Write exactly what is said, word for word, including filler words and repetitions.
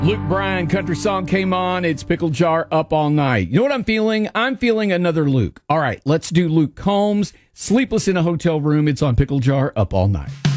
Luke Bryan, country song came on. It's Pickle Jar Up All Night. You know what I'm feeling? I'm feeling another Luke. All right, let's do Luke Combs, Sleepless in a Hotel Room. It's on Pickle Jar Up All Night.